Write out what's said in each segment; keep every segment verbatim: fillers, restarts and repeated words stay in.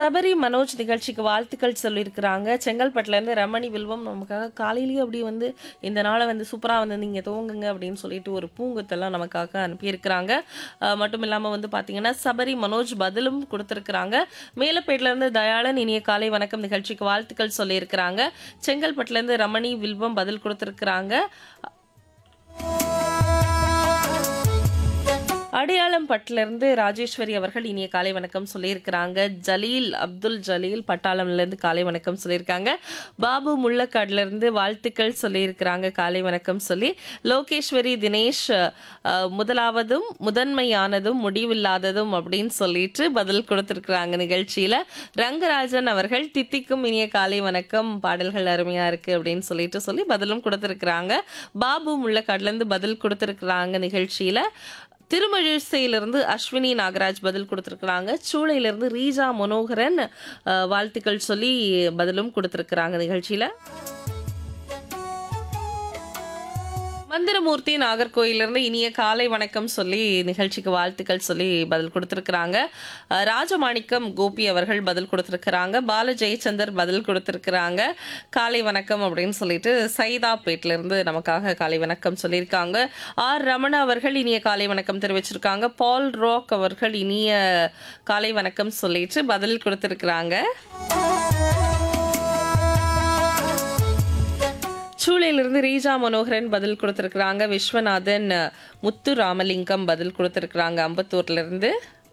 சபரி மனோஜ் நிகழ்ச்சிக்கு வாழ்த்துக்கள் சொல்லியிருக்கிறாங்க. செங்கல்பட்டுலேருந்து ரமணி வில்வம் நமக்காக காலையிலேயே அப்படியே வந்து இந்த நாளை வந்து சூப்பராக வந்து நீங்கள் துவங்குங்க அப்படின்னு சொல்லிட்டு ஒரு பூங்கொத்தெல்லாம் நமக்காக அனுப்பியிருக்கிறாங்க. அஹ் மட்டும் இல்லாமல் வந்து பார்த்தீங்கன்னா சபரி மனோஜ் பதிலும் கொடுத்துருக்குறாங்க. மேலப்பேட்டிலேருந்து தயாளன் இனிய காலை வணக்கம் நிகழ்ச்சிக்கு வாழ்த்துக்கள் சொல்லியிருக்கிறாங்க. செங்கல்பட்டுலேருந்து ரமணி வில்வம் பதில் கொடுத்துருக்குறாங்க. அடையாளம் பட்டிலிருந்து ராஜேஸ்வரி அவர்கள் இனிய காலை வணக்கம் சொல்லியிருக்கிறாங்க. ஜலீல் அப்துல் ஜலீல் பட்டாளம்லேருந்து காலை வணக்கம் சொல்லியிருக்காங்க. பாபு முள்ளக்காடுலேருந்து வாழ்த்துக்கள் சொல்லியிருக்கிறாங்க காலை வணக்கம் சொல்லி. லோகேஸ்வரி தினேஷ் அஹ், முதலாவதும் முதன்மையானதும் முடிவில்லாததும் அப்படின்னு சொல்லிட்டு பதில் கொடுத்துருக்குறாங்க நிகழ்ச்சியில். ரங்கராஜன் அவர்கள் தித்திக்கும் இனிய காலை வணக்கம் பாடல்கள் அருமையாக இருக்குது அப்படின்னு சொல்லிட்டு சொல்லி பதிலும் கொடுத்துருக்குறாங்க. பாபு முள்ளக்காடுலேருந்து பதில் கொடுத்துருக்குறாங்க நிகழ்ச்சியில். திருமழிசையிலிருந்து அஸ்வினி நாகராஜ் பதில் கொடுத்துருக்குறாங்க. சூளையிலிருந்து ரீஜா மனோகரன் அஹ், வாழ்த்துக்கள் சொல்லி பதிலும் கொடுத்துருக்குறாங்க நிகழ்ச்சியில். மந்திரமூர்த்தி நாகர்கோயிலிருந்து இனிய காலை வணக்கம் சொல்லி நிகழ்ச்சிக்கு வாழ்த்துக்கள் சொல்லி பதில் கொடுத்துருக்குறாங்க. அஹ், ராஜமாணிக்கம் கோபி அவர்கள் பதில் கொடுத்துருக்குறாங்க. பால ஜெயச்சந்தர் பதில் கொடுத்துருக்குறாங்க காலை வணக்கம் அப்படின்னு சொல்லிட்டு. சைதாப்பேட்டிலிருந்து நமக்காக காலை வணக்கம் சொல்லியிருக்காங்க. ஆர் ரமணா அவர்கள் இனிய காலை வணக்கம் தெரிவிச்சிருக்காங்க. பால் ராக் அவர்கள் இனிய காலை வணக்கம் சொல்லிட்டு பதில் கொடுத்துருக்குறாங்க. சூளையிலிருந்து ரீஜா மனோகரன் பதில் கொடுத்துருக்குறாங்க. விஸ்வநாதன் முத்து ராமலிங்கம் பதில் கொடுத்துருக்குறாங்க அம்பத்தூர்லேருந்து.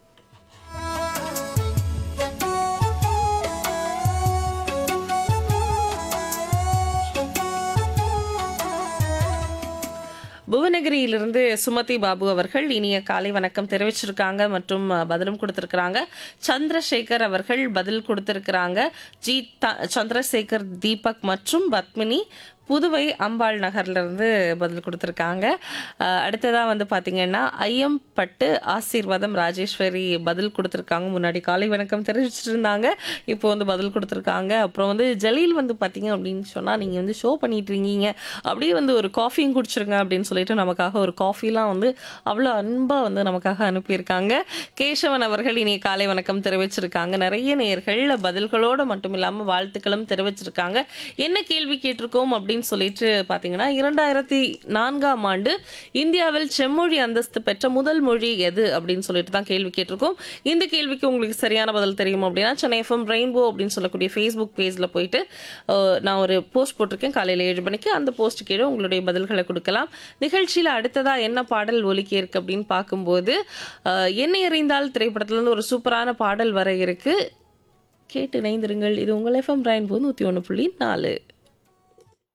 புவனகிரியிலிருந்து சுமதி பாபு அவர்கள் இனிய காலை வணக்கம் தெரிவிச்சிருக்காங்க மற்றும் அஹ், பதிலும் கொடுத்துருக்குறாங்க. சந்திரசேகர் அவர்கள் பதில் கொடுத்துருக்குறாங்க. ஜி த- சந்திரசேகர் தீபக் மற்றும் பத்மினி புதுவை அம்பாள் நகர்லேருந்து பதில் கொடுத்துருக்காங்க. அஹ், அடுத்ததாக வந்து பார்த்திங்கன்னா ஐயம்பட்டு ஆசீர்வாதம் ராஜேஸ்வரி பதில் கொடுத்துருக்காங்க. முன்னாடி காலை வணக்கம் தெரிவிச்சிட்டு இருந்தாங்க, இப்போ வந்து பதில் கொடுத்துருக்காங்க. அப்புறம் வந்து ஜலீல் வந்து பார்த்தீங்க அப்படின்னு சொன்னால் நீங்கள் வந்து ஷோ பண்ணிட்டு இருக்கீங்க, அப்படியே வந்து ஒரு காஃபியும் குடிச்சிருங்க அப்படின்னு சொல்லிட்டு நமக்காக ஒரு காஃபிலாம் வந்து அவ்வளோ அன்பாக வந்து நமக்காக அனுப்பியிருக்காங்க. கேசவன் அவர்கள் இனி காலை வணக்கம் தெரிவிச்சிருக்காங்க. நிறைய நேயர்கள் பதில்களோடு மட்டும் இல்லாமல் வாழ்த்துக்களும் தெரிவிச்சிருக்காங்க. என்ன கேள்வி கேட்டிருக்கோம் அப்படின்னு சொல்லிட்டு பார்த்தீங்கன்னா, இரண்டாயிரத்தி நான்காம் ஆண்டு இந்தியாவில் செம்மொழி அந்தஸ்து பெற்ற முதல் மொழி எது அப்படின்னு சொல்லிட்டு தான் கேள்வி கேட்டிருக்கோம். இந்த கேள்விக்கு உங்களுக்கு சரியான பதில் தெரியும் அப்படின்னா சென்னை எஃப்எம் ரெயின்போ அப்படின்னு சொல்லக்கூடிய ஃபேஸ்புக் பேஜில் போயிட்டு அஹ், நான் ஒரு போஸ்ட் போட்டிருக்கேன் காலையில் ஏழு மணிக்கு. அந்த போஸ்ட் கீழே உங்களுடைய பதில்களை கொடுக்கலாம். நிகழ்ச்சியில் அடுத்ததாக என்ன பாடல் ஒலிக்க இருக்கு அப்படின்னு பார்க்கும்போது அஹ், என்னை அறிந்தால் திரைப்படத்துலேருந்து ஒரு சூப்பரான பாடல் வர இருக்கு. கேட்டு இணைந்திருங்கள். இது உங்கள் எஃப்எம் ரெயின்போ நூற்றி ஒன்று புள்ளி நாலு.